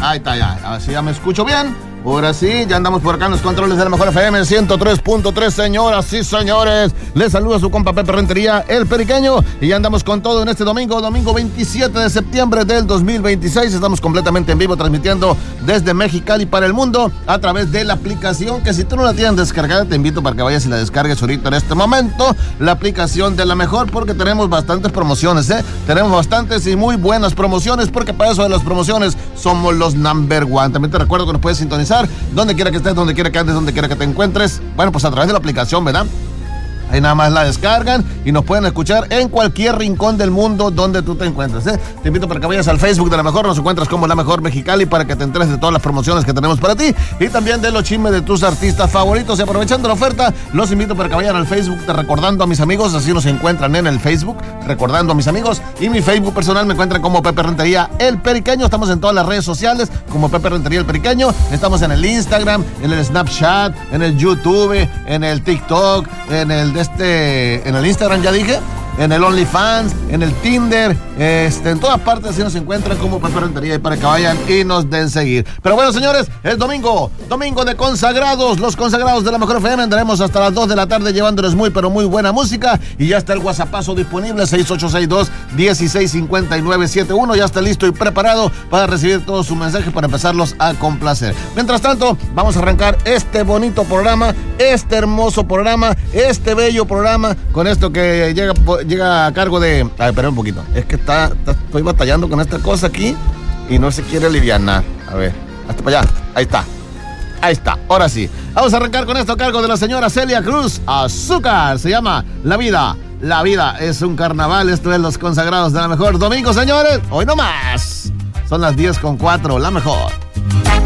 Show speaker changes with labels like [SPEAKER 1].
[SPEAKER 1] Ahí está, ya. Así ya me escucho bien. Ahora sí, ya andamos por acá en los controles de la Mejor FM 103.3, señoras y señores. Les saluda su compa Pepe Rentería, el Periqueño. Y ya andamos con todo en este domingo 27 de septiembre del 2026. Estamos completamente en vivo transmitiendo desde Mexicali para el mundo a través de la aplicación que si tú no la tienes descargada, te invito para que vayas y la descargues ahorita en este momento. La aplicación de La Mejor, porque tenemos bastantes promociones, Tenemos bastantes y muy buenas promociones, porque para eso de las promociones somos los number one. También te recuerdo que nos puedes sintonizar donde quiera que estés, donde quiera que andes, donde quiera que te encuentres. Bueno, pues a través de la aplicación, ¿verdad? Ahí nada más la descargan y nos pueden escuchar en cualquier rincón del mundo donde tú te encuentres, Te invito para que vayas al Facebook de La Mejor, nos encuentras como La Mejor Mexicali, para que te enteres de todas las promociones que tenemos para ti y también de los chismes de tus artistas favoritos. Y aprovechando la oferta, los invito para que vayan al Facebook de Recordando a Mis Amigos, así nos encuentran en el Facebook, Recordando a Mis Amigos, y mi Facebook personal me encuentran como Pepe Rentería, el Periqueño. Estamos en todas las redes sociales como Pepe Rentería, el Periqueño. Estamos en el Instagram, en el Snapchat, en el YouTube, en el TikTok, en el Instagram, ya dije, en el OnlyFans, en el Tinder, en todas partes así nos encuentran como Pepe Rentería, y para que vayan y nos den seguir. Pero bueno, señores, es domingo de consagrados, los consagrados de La Mejor FM. Andaremos hasta las 2 de la tarde llevándoles muy, pero muy buena música, y ya está el WhatsAppazo disponible, 6862-165971, ya está listo y preparado para recibir todos sus mensajes para empezarlos a complacer. Mientras tanto, vamos a arrancar este bonito programa, este hermoso programa, este bello programa, con esto que llega a cargo de... A ver, espera un poquito. Es que estoy batallando con esta cosa aquí y no se quiere alivianar. A ver, hasta para allá. Ahí está. Ahora sí. Vamos a arrancar con esto a cargo de la señora Celia Cruz. Azúcar. Se llama La Vida. La vida es un carnaval. Esto es Los Consagrados de La Mejor. Domingo, señores. Hoy no más. Son las 10:04. La Mejor.